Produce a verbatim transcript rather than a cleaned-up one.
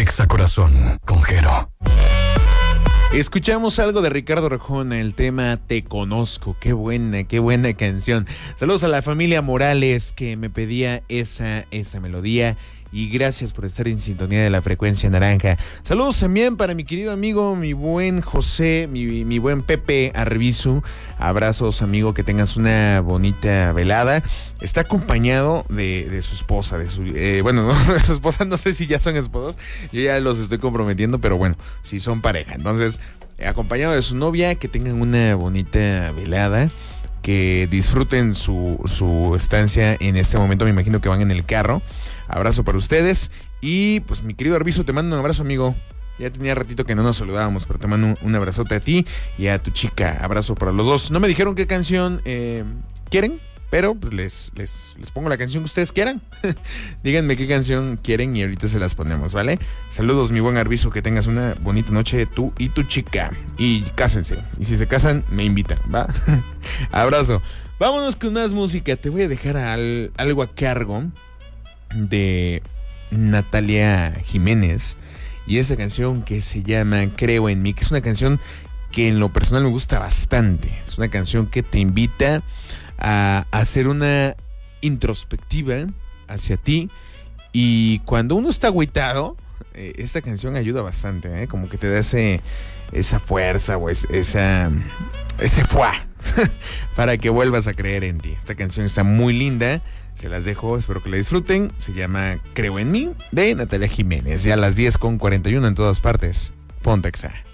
Exa Corazón con Jero. Escuchamos algo de Ricardo Arjona, el tema Te Conozco. Qué buena, qué buena canción. Saludos a la familia Morales que me pedía esa, esa melodía. Y gracias por estar en sintonía de la frecuencia naranja. Saludos también para mi querido amigo, mi buen José, mi, mi buen Pepe Arbizu. Abrazos, amigo, que tengas una bonita velada. Está acompañado de, de su esposa, de su eh, bueno, no, de su esposa, no sé si ya son esposos. Yo ya los estoy comprometiendo, pero bueno, si son pareja. Entonces, acompañado de su novia, que tengan una bonita velada. Que disfruten su, su estancia en este momento. Me imagino que van en el carro. Abrazo para ustedes. Y pues mi querido Arbizu, te mando un abrazo, amigo. Ya tenía ratito que no nos saludábamos, pero te mando un, un abrazote a ti y a tu chica. Abrazo para los dos. No me dijeron qué canción eh, quieren, pero pues les, les, les pongo la canción que ustedes quieran. Díganme qué canción quieren y ahorita se las ponemos, ¿vale? Saludos, mi buen Arbizu, que tengas una bonita noche tú y tu chica. Y cásense. Y si se casan, me invitan, ¿va? Abrazo. Vámonos con más música. Te voy a dejar al, algo a cargo de Natalia Jiménez. Y esa canción que se llama Creo en mí, que es una canción que en lo personal me gusta bastante. Es una canción que te invita a hacer una introspectiva hacia ti. Y cuando uno está agüitado, eh, esta canción ayuda bastante, ¿eh? Como que te da ese, esa fuerza o es, esa, ese fuá para que vuelvas a creer en ti. Esta canción está muy linda. Se las dejo, espero que la disfruten. Se llama Creo en mí, de Natalia Jiménez. Ya a las diez con cuarenta y uno en todas partes. Ponte Exa.